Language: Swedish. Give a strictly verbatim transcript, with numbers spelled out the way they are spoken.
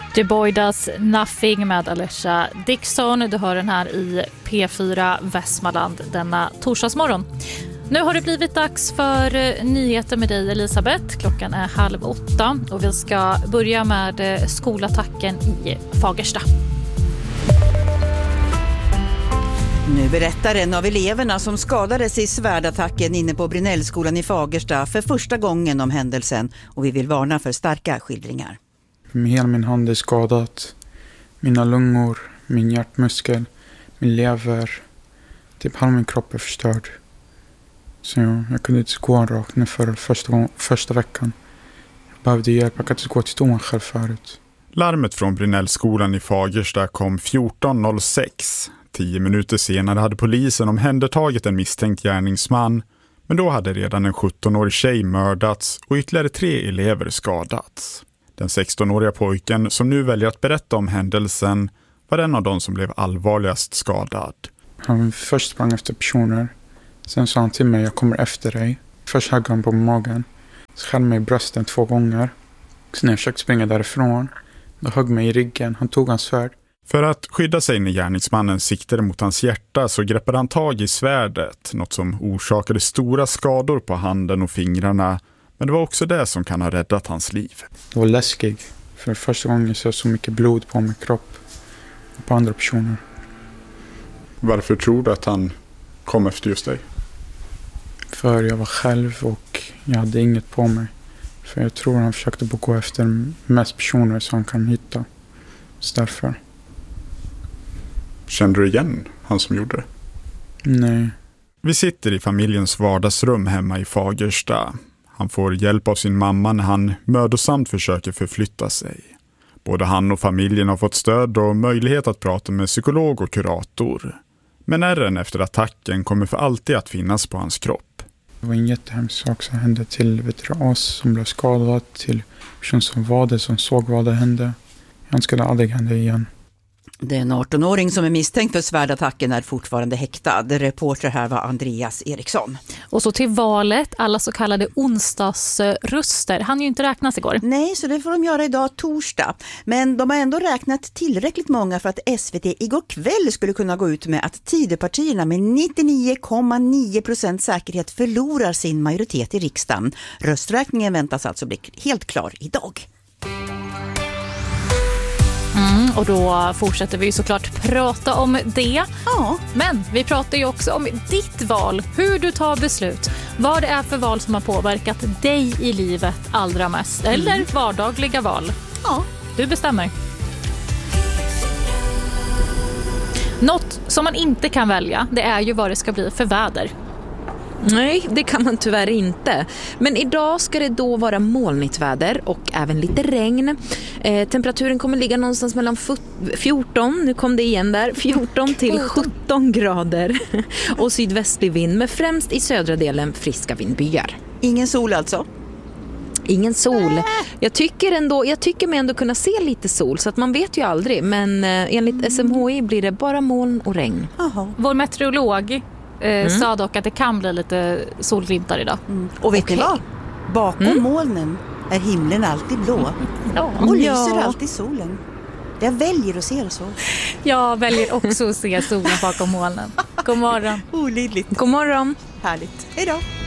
The Boy Does Nothing med Alicia Dixon. Du hör den här i P fyra Västmanland denna torsdagsmorgon. Nu har det blivit dags för nyheter med dig, Elisabeth. Klockan är halv åtta och vi ska börja med skolattacken i Fagersta. Nu berättar en av eleverna som skadades i svärdattacken inne på Brinellskolan i Fagersta för första gången om händelsen, och vi vill varna för starka skildringar. Hela min hand är skadat. Mina lungor, min hjärtmuskel, min lever. Typ halva min kropp är förstörd. Så jag, jag kunde inte gå rakt nu för första, gång, första veckan. Jag behövde hjälp, jag kunde inte gå till toan själv förut. Larmet från Brinellskolan i Fagersta kom fjorton noll sex. Tio minuter senare hade polisen omhändertagit en misstänkt gärningsman. Men då hade redan en sjuttonårig tjej mördats och ytterligare tre elever skadats. Den sextonåriga pojken som nu väljer att berätta om händelsen var en av de som blev allvarligast skadad. Han först sprang efter personer. Sen sa han till mig, jag kommer efter dig. Först högg han på magen. Så skär mig i brösten två gånger. Så när jag försökte springa därifrån, då högg mig i ryggen. Han tog hans svärd. För att skydda sig när gärningsmannen siktade mot hans hjärta så greppade han tag i svärdet. Något som orsakade stora skador på handen och fingrarna. Men det var också det som kan ha räddat hans liv. Det var läskigt. För första gången så så mycket blod på min kropp. Och på andra personer. Varför tror du att han kom efter just dig? För jag var själv och jag hade inget på mig. För jag tror han försökte gå efter mest personer som han kan hitta. Så därför. Kände du igen han som gjorde det? Nej. Vi sitter i familjens vardagsrum hemma i Fagersta. Han får hjälp av sin mamma när han mödosamt försöker förflytta sig. Både han och familjen har fått stöd och möjlighet att prata med psykolog och kurator. Men ärren efter attacken kommer för alltid att finnas på hans kropp. Det var en jättehemsk sak som hände till vet du, oss som blev skadade, till personer som var det, som såg vad det hände. Han skulle aldrig hända igen. Den arton-åring som är misstänkt för svärdattacken är fortfarande häktad. Reporter här var Andreas Eriksson. Och så till valet, alla så kallade onsdagsröster. Han ju inte räknas igår. Nej, så det får de göra idag torsdag. Men de har ändå räknat tillräckligt många för att S V T igår kväll skulle kunna gå ut med att Tidöpartierna med nittionio komma nio procent säkerhet förlorar sin majoritet i riksdagen. Rösträkningen väntas alltså bli helt klar idag. Mm, och då fortsätter vi såklart prata om det. Ja. Men vi pratar ju också om ditt val, hur du tar beslut, vad det är för val som har påverkat dig i livet allra mest. Mm. Eller vardagliga val. Ja. Du bestämmer. Något som man inte kan välja, det är ju vad det ska bli för väder. Nej, det kan man tyvärr inte. Men idag ska det då vara molnigt väder och även lite regn. Eh, temperaturen kommer ligga någonstans mellan fjorton, nu kom det igen där, fjorton till sjutton grader. Och sydvästlig vind med främst i södra delen friska vindbyar. Ingen sol alltså? Ingen sol. Jag tycker, ändå, jag tycker mig ändå kunna se lite sol, så att man vet ju aldrig. Men eh, enligt S M H I blir det bara moln och regn. Aha. Vår meteorolog Mm. sa dock att det kan bli lite solglimtar idag. Mm. Och vet okay. ni vad? Bakom mm. molnen är himlen alltid blå. Ja. Och lyser ja. alltid solen. Jag väljer att se det så. Jag väljer också att se solen bakom molnen. God morgon. Olidligt. God morgon. Härligt. Hej då.